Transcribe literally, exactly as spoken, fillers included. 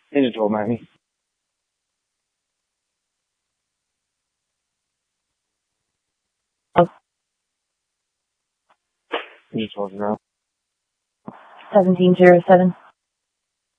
Ninja twelve ninety. Oh. Ninja twelve zero. seventeen zero seven.